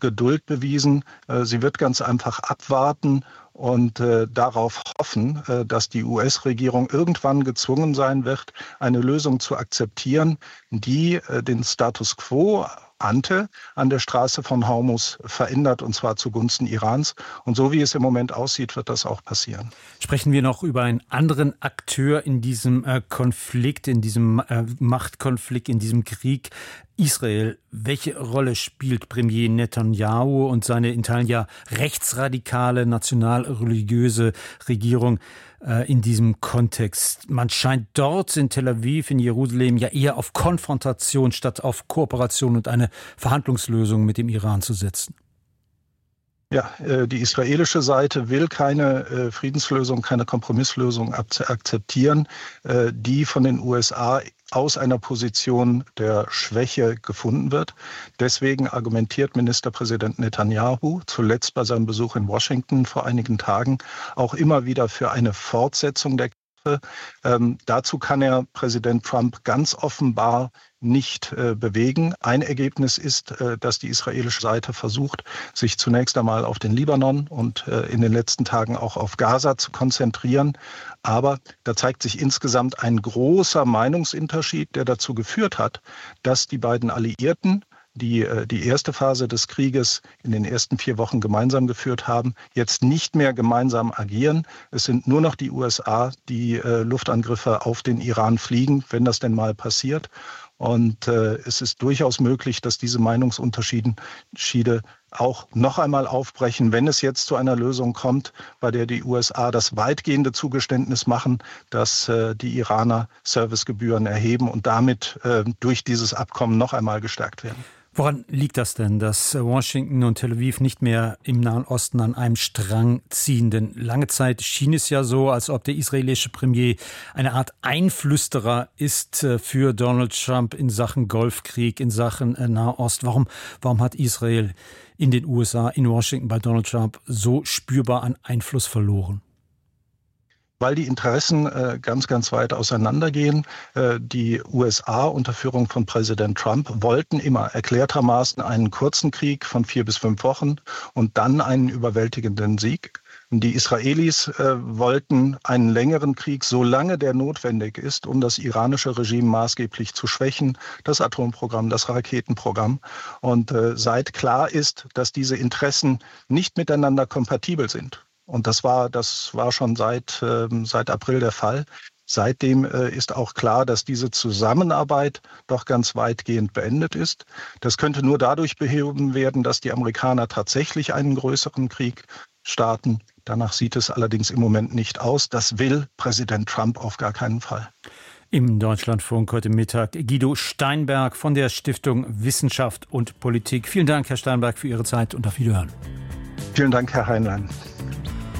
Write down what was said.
Geduld bewiesen. Sie wird ganz einfach abwarten und darauf hoffen, dass die US-Regierung irgendwann gezwungen sein wird, eine Lösung zu akzeptieren, die den Status quo ante an der Straße von Hormuz verändert, und zwar zugunsten Irans. Und so wie es im Moment aussieht, wird das auch passieren. Sprechen wir noch über einen anderen Akteur in diesem Konflikt, in diesem Machtkonflikt, in diesem Krieg. Israel. Welche Rolle spielt Premier Netanyahu und seine in Teilen ja rechtsradikale, national-religiöse Regierung in diesem Kontext? Man scheint dort in Tel Aviv, in Jerusalem ja eher auf Konfrontation statt auf Kooperation und eine Verhandlungslösung mit dem Iran zu setzen. Ja, die israelische Seite will keine Friedenslösung, keine Kompromisslösung akzeptieren, die von den USA aus einer Position der Schwäche gefunden wird. Deswegen argumentiert Ministerpräsident Netanyahu zuletzt bei seinem Besuch in Washington vor einigen Tagen auch immer wieder für eine Fortsetzung der Kämpfe. Dazu kann er Präsident Trump ganz offenbar nicht bewegen. Ein Ergebnis ist, dass die israelische Seite versucht, sich zunächst einmal auf den Libanon und in den letzten Tagen auch auf Gaza zu konzentrieren. Aber da zeigt sich insgesamt ein großer Meinungsunterschied, der dazu geführt hat, dass die beiden Alliierten, die die erste Phase des Krieges in den ersten 4 Wochen gemeinsam geführt haben, jetzt nicht mehr gemeinsam agieren. Es sind nur noch die USA, die Luftangriffe auf den Iran fliegen, wenn das denn mal passiert. Und es ist durchaus möglich, dass diese Meinungsunterschiede auch noch einmal aufbrechen, wenn es jetzt zu einer Lösung kommt, bei der die USA das weitgehende Zugeständnis machen, dass die Iraner Servicegebühren erheben und damit durch dieses Abkommen noch einmal gestärkt werden. Woran liegt das denn, dass Washington und Tel Aviv nicht mehr im Nahen Osten an einem Strang ziehen? Denn lange Zeit schien es ja so, als ob der israelische Premier eine Art Einflüsterer ist für Donald Trump in Sachen Golfkrieg, in Sachen Nahost. Warum hat Israel in den USA, in Washington bei Donald Trump so spürbar an Einfluss verloren? Weil die Interessen ganz, ganz weit auseinandergehen. Die USA unter Führung von Präsident Trump wollten immer erklärtermaßen einen kurzen Krieg von 4 bis 5 Wochen und dann einen überwältigenden Sieg. Die Israelis wollten einen längeren Krieg, solange der notwendig ist, um das iranische Regime maßgeblich zu schwächen, das Atomprogramm, das Raketenprogramm. Und seit klar ist, dass diese Interessen nicht miteinander kompatibel sind. Und das war schon seit April der Fall. Seitdem ist auch klar, dass diese Zusammenarbeit doch ganz weitgehend beendet ist. Das könnte nur dadurch behoben werden, dass die Amerikaner tatsächlich einen größeren Krieg starten. Danach sieht es allerdings im Moment nicht aus. Das will Präsident Trump auf gar keinen Fall. Im Deutschlandfunk heute Mittag Guido Steinberg von der Stiftung Wissenschaft und Politik. Vielen Dank, Herr Steinberg, für Ihre Zeit und auf Wiederhören. Vielen Dank, Herr Heinlein.